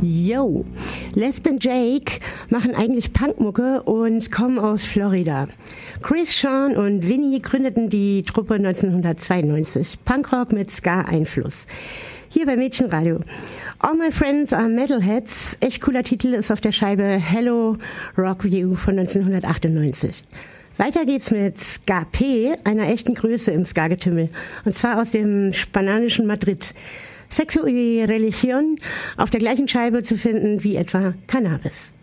Yo, Les and Jake machen eigentlich Punkmucke und kommen aus Florida. Chris, Sean und Vinny gründeten die Truppe 1992. Punkrock mit Ska-Einfluss. Hier bei Mädchenradio. All My Friends Are Metalheads. Echt cooler Titel ist auf der Scheibe Hello Rockview von 1998. Weiter geht's mit Ska P, einer echten Größe im Ska-Getümmel. Und zwar aus dem spanischen Madrid. Sexo y Religion auf der gleichen Scheibe zu finden wie etwa Cannabis.